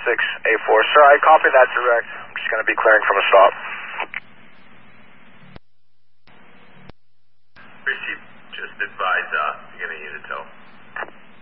6A4. Sir, I copy that direct. I'm just going to be clearing from a stop. Chief, just advise, beginning unit tow.